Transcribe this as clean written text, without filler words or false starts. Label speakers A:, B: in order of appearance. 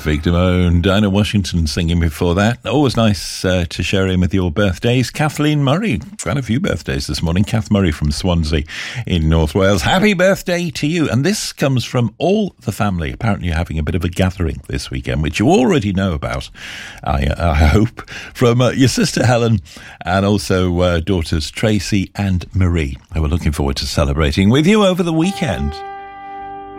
A: Victor Moan, Dinah Washington singing before that. Always nice to share in with your birthdays. Kathleen Murray, quite a few birthdays this morning. Kath Murray from Swansea in North Wales. Happy birthday to you. And this comes from all the family. Apparently you're having a bit of a gathering this weekend, which you already know about, I hope, from your sister Helen and also daughters Tracy and Marie, who are looking forward to celebrating with you over the weekend.